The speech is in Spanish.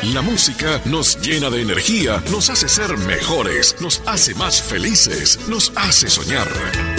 La música nos llena de energía, nos hace ser mejores, nos hace más felices, nos hace soñar.